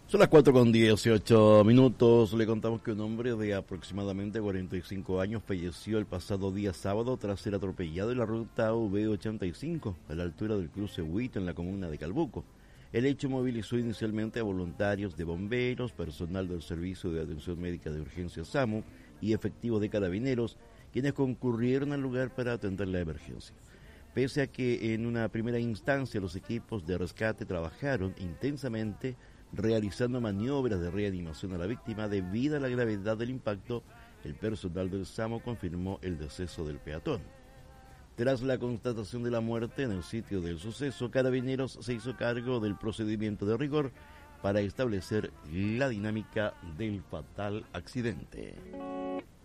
Son las 4:18. Le contamos que un hombre de aproximadamente 45 años falleció el pasado día sábado tras ser atropellado en la ruta V85 a la altura del cruce Huito en la comuna de Calbuco. El hecho movilizó inicialmente a voluntarios de bomberos, personal del Servicio de Atención Médica de Urgencia SAMU y efectivos de carabineros, quienes concurrieron al lugar para atender la emergencia. Pese a que en una primera instancia los equipos de rescate trabajaron intensamente realizando maniobras de reanimación a la víctima, debido a la gravedad del impacto, el personal del SAMU confirmó el deceso del peatón. Tras la constatación de la muerte en el sitio del suceso, Carabineros se hizo cargo del procedimiento de rigor para establecer la dinámica del fatal accidente.